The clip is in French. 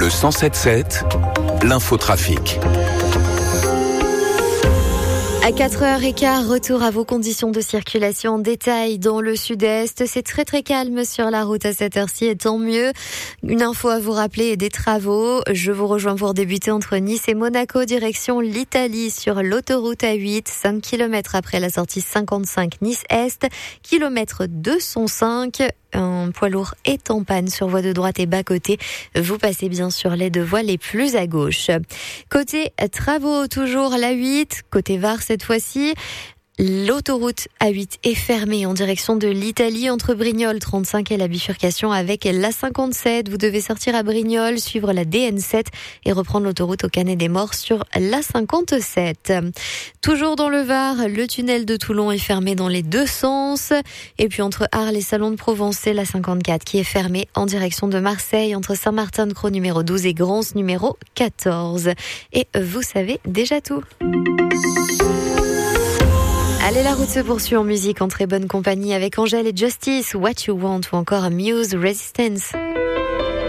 Le 107.7, l'infotrafic. À 4h15, retour à vos conditions de circulation en détail dans le sud-est. C'est très très calme sur la route à cette heure-ci et tant mieux. Une info à vous rappeler, des travaux. Je vous rejoins pour débuter entre Nice et Monaco, direction l'Italie sur l'autoroute A8, 5 km après la sortie 55 Nice-Est, kilomètre 205. Un poids lourd est en panne sur voie de droite et bas-côté. Vous passez bien sûr les deux voies les plus à gauche. Côté travaux, toujours l'A8, côté Var cette fois-ci. L'autoroute A8 est fermée en direction de l'Italie entre Brignoles 35 et la bifurcation avec la 57. Vous devez sortir à Brignoles, suivre la DN7 et reprendre l'autoroute au Canet des Morts sur la 57. Toujours dans le Var, le tunnel de Toulon est fermé dans les deux sens. Et puis entre Arles et Salon de Provence, c'est la 54 qui est fermée en direction de Marseille entre Saint-Martin-de-Crau numéro 12 et Grance numéro 14. Et vous savez déjà tout. Allez, la route se poursuit en musique en très bonne compagnie avec Angèle et Justice, What You Want ou encore Muse Resistance.